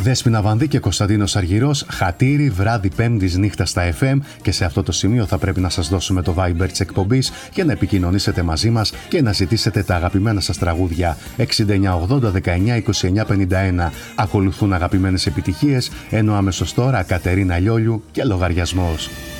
Δέσποινα Βανδύ και Κωνσταντίνος Αργυρός, Χατήρι, βράδυ Πέμπτης νύχτα στα FM, και σε αυτό το σημείο θα πρέπει να σας δώσουμε το Viber της εκπομπής για να επικοινωνήσετε μαζί μας και να ζητήσετε τα αγαπημένα σας τραγούδια. 6980 19 29 51. Ακολουθούν αγαπημένες επιτυχίες, ενώ αμέσως τώρα Κατερίνα Λιόλιου και λογαριασμός.